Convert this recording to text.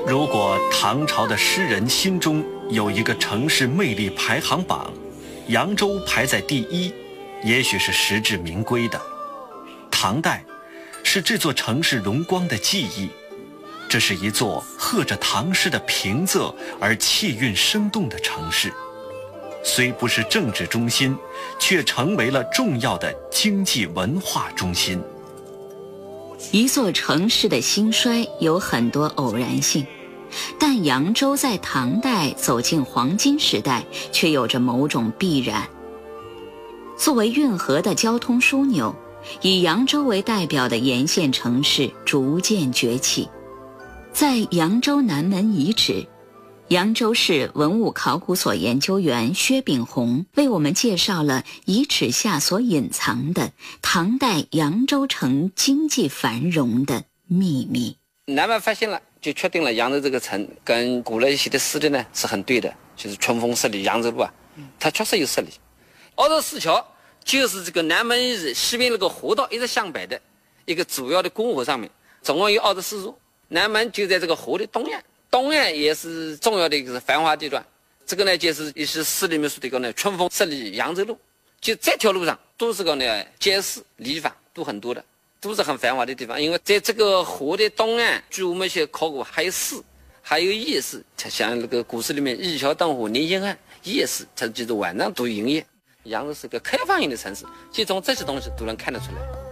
如果唐朝的诗人心中有一个城市魅力排行榜，扬州排在第一，也许是实至名归的。唐代是这座城市荣光的记忆，这是一座和着唐诗的平仄而气韵生动的城市，虽不是政治中心，却成为了重要的经济文化中心。 一座城市的兴衰有很多偶然性，但扬州在唐代走进黄金时代却有着某种必然。作为运河的交通枢纽，以扬州为代表的沿线城市逐渐崛起。在扬州南门遗址，扬州市文物考古所研究员薛炳宏为我们介绍了遗址下所隐藏的唐代扬州城经济繁荣的秘密。 南门发现了，就确定了扬州这个城跟古来写的诗的呢是很对的，就是春风十里扬州路啊，它确实有十里。凹州四桥就是这个南门遗址西边那个河道一直向北的一个主要的公河上面，总共有24座。南门就在这个河的东岸，东岸也是重要的一个繁华地段。这个呢就是也是诗里面说的一个呢春风十里扬州路，就这条路上都是个呢街市里坊都很多的，都是很繁华的地方。因为在这个河的东岸，据我们一些考古，还有市，还有夜市，像那个古诗里面一桥灯火连天暗，夜市它就是晚上都营业。扬州是个开放型的城市，就从这些东西都能看得出来。